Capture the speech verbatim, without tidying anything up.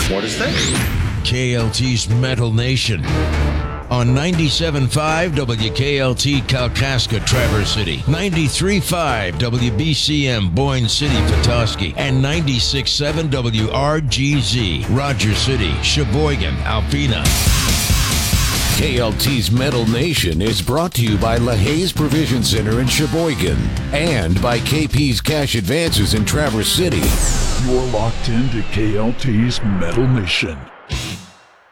What is this? K L T's Metal Nation. On ninety-seven point five W K L T Kalkaska, Traverse City, ninety-three point five W B C M Boyne City, Petoskey, and ninety-six point seven W R G Z, Rogers City, Sheboygan, Alpena. K L T's Metal Nation is brought to you by LaHaye's Provision Center in Sheboygan and by K P's Cash Advances in Traverse City. You're locked into K L T's Metal Nation.